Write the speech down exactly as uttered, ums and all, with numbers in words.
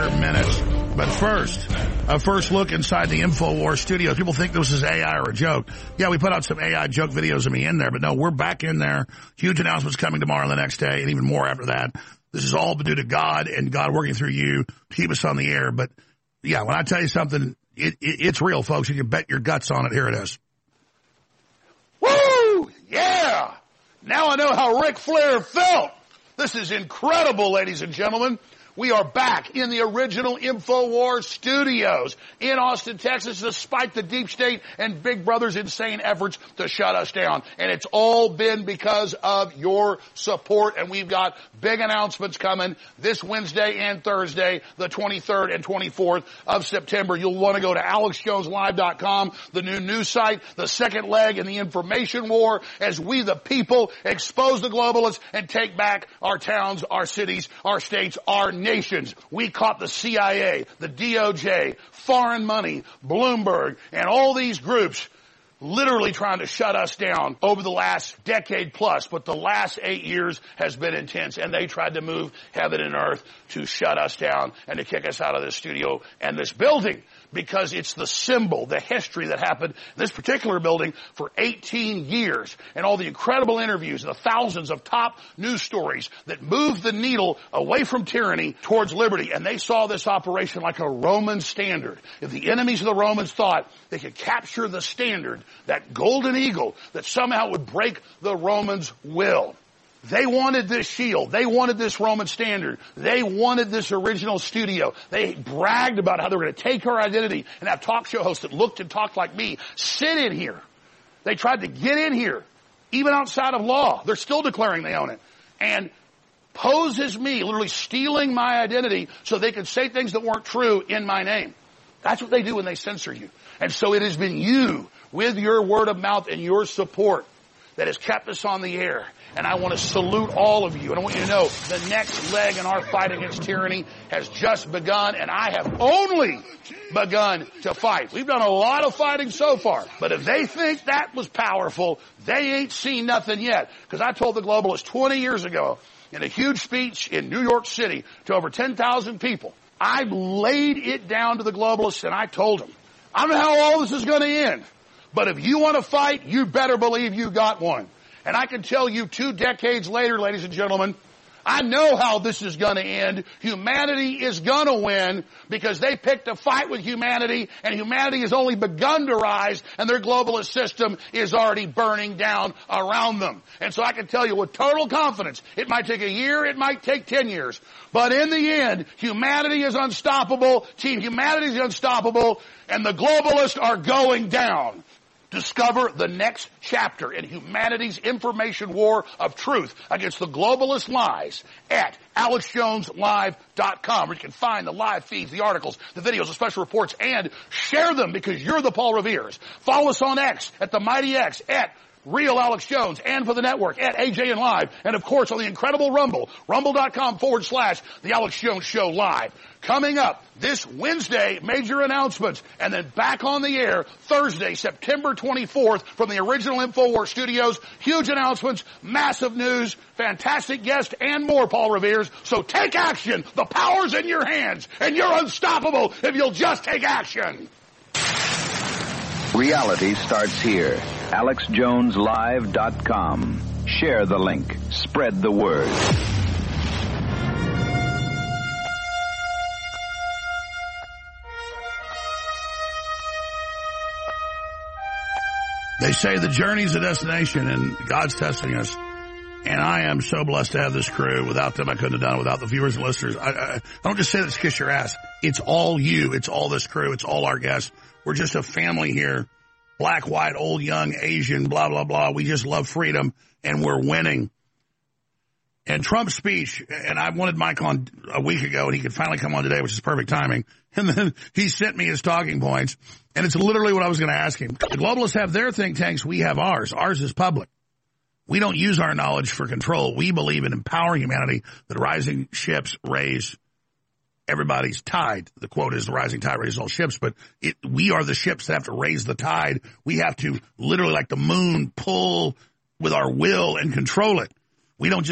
Frontier Minutes. But first, a first look inside the InfoWars studio. People think this is A I or a joke. Yeah, we put out some A I joke videos of me in there, but no, we're back in there. Huge announcements coming tomorrow and the next day, and even more after that. This is all due to God and God working through you to keep us on the air. But yeah, when I tell you something, it, it, it's real, folks. You can bet your guts on it. Here it is. Woo! Yeah! Now I know how Ric Flair felt. This is incredible, ladies and gentlemen. We are back in the original InfoWars studios in Austin, Texas, despite the deep state and Big Brother's insane efforts to shut us down. And it's all been because of your support. And we've got big announcements coming this Wednesday and Thursday, the twenty-third and twenty-fourth of September. You'll want to go to alex jones live dot com, the new news site, the second leg in the information war, as we, the people, expose the globalists and take back our towns, our cities, our states, our nations. We caught the C I A, the D O J, foreign money, Bloomberg, and all these groups literally trying to shut us down over the last decade plus, but the last eight years has been intense, and they tried to move heaven and earth to shut us down and to kick us out of this studio and this building, because it's the symbol, the history that happened in this particular building for eighteen years, and all the incredible interviews and the thousands of top news stories that moved the needle away from tyranny towards liberty. And they saw this operation like a Roman standard. If the enemies of the Romans thought they could capture the standard, that golden eagle, that somehow would break the Romans' will. They wanted this shield. They wanted this Roman standard. They wanted this original studio. They bragged about how they were going to take our identity and have talk show hosts that looked and talked like me sit in here. They tried to get in here, even outside of law. They're still declaring they own it. And pose as me, literally stealing my identity so they could say things that weren't true in my name. That's what they do when they censor you. And so it has been you, with your word of mouth and your support, that has kept us on the air. And I want to salute all of you. And I want you to know the next leg in our fight against tyranny has just begun, and I have only begun to fight. We've done a lot of fighting so far. But if they think that was powerful, they ain't seen nothing yet. Because I told the globalists twenty years ago in a huge speech in New York City to over ten thousand people, I laid it down to the globalists and I told them, I don't know how all this is going to end, but if you want to fight, you better believe you got one. And I can tell you two decades later, ladies and gentlemen, I know how this is going to end. Humanity is going to win because they picked a fight with humanity, and humanity has only begun to rise, and their globalist system is already burning down around them. And so I can tell you with total confidence, it might take a year, it might take ten years, but in the end, humanity is unstoppable, Team Humanity is unstoppable, and the globalists are going down. Discover the next chapter in humanity's information war of truth against the globalist lies at alex jones live dot com, where you can find the live feeds, the articles, the videos, the special reports, and share them because you're the Paul Reveres. Follow us on X at the Mighty X, at Real Alex Jones, and for the network at A J N Live, and of course on the incredible Rumble, rumble.com forward slash the Alex Jones Show Live. Coming up this Wednesday, major announcements, and then back on the air Thursday, September twenty-fourth from the original InfoWars studios. Huge announcements, massive news, fantastic guest, and more, Paul Reveres. So take action. The power's in your hands, and you're unstoppable if you'll just take action. Reality starts here. alex jones live dot com. Share the link. Spread the word. They say the journey's a destination, and God's testing us. And I am so blessed to have this crew. Without them, I couldn't have done it. Without the viewers and listeners. I, I, I don't just say that to kiss your ass. It's all you. It's all this crew. It's all our guests. We're just a family here. Black, white, old, young, Asian, blah, blah, blah. We just love freedom, and we're winning. And Trump's speech, and I wanted Mike on a week ago, and he could finally come on today, which is perfect timing. And then he sent me his talking points, and it's literally what I was going to ask him. The globalists have their think tanks. We have ours. Ours is public. We don't use our knowledge for control. We believe in empowering humanity, that rising ships raise everybody's tide. The quote is, the rising tide raises all ships, but it, we are the ships that have to raise the tide. We have to literally, like the moon, pull with our will and control it. We don't just